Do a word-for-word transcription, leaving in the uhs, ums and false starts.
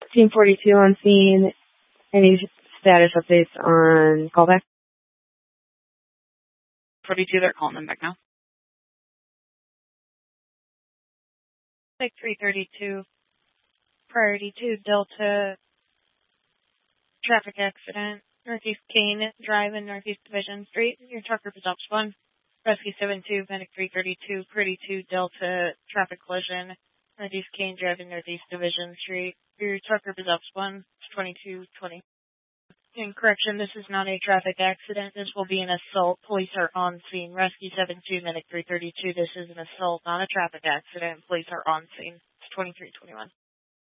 Team forty-two on scene. Any status updates on callback? forty-two, they're calling them back now. Like three thirty-two, priority two, Delta, traffic accident, Northeast Kane Drive and Northeast Division Street. Your trucker results one. Rescue seven two, Medic three thirty-two, Pretty two, Delta, traffic collision, Northeast Kane Drive and Northeast Division Street. Your trucker results one, twenty-two twenty. In correction, this is not a traffic accident. This will be an assault. Police are on scene. Rescue seven two, Medic three thirty-two. This is an assault, not a traffic accident. Police are on scene. It's twenty-three twenty-one.